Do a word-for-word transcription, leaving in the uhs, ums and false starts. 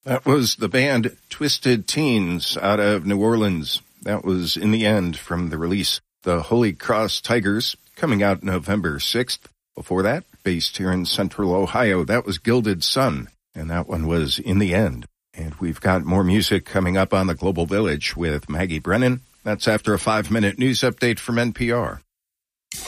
That was the band Twisted Teens out of New Orleans. That was In the End from the release The Holy Cross Tigers, coming out November sixth. Before that, based here in Central Ohio, that was Gilded Sun, and that one was In the End. And we've got more music coming up on the Global Village with Maggie Brennan. That's after a five-minute news update from N P R.